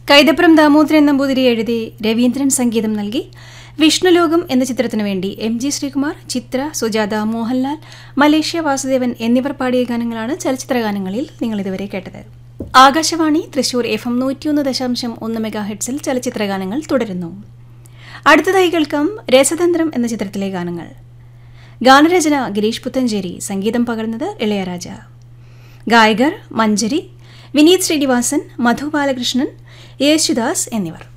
കൈതപ്രം ദാമോദരൻ നമ്പൂതിരി എഴുതി രവീന്ദ്രൻ സംഗീതം നൽകി വിഷ്ണുലോകം എന്ന ചിത്രത്തിനു വേണ്ടി എം ജി ശ്രീകുമാർ, ചിത്ര, സുജാത, മോഹൻലാൽ, മലേഷ്യ വാസുദേവൻ എന്നിവർ പാടിയ ഗാനങ്ങളാണ് ചലച്ചിത്ര ഗാനങ്ങളിൽ നിങ്ങൾ ഇതുവരെ കേട്ടത്. ആകാശവാണി തൃശൂർ FM 101.1 മെഗാഹെർട്സിൽ ചലച്ചിത്ര ഗാനങ്ങൾ തുടരുന്നു. അടുത്തതായി കേൾക്കാം രസതന്ത്രം എന്ന ചിത്രത്തിലെ ഗാനങ്ങൾ. ഗാനരചന ഗിരീഷ് പുത്തഞ്ചേരി, സംഗീതം പകർന്നത് ഇളയരാജ. ഗായകർ മഞ്ജരി, വിനീത് ശ്രീനിവാസൻ, മധു ബാലകൃഷ്ണൻ, യേശുദാസ് എന്നിവർ.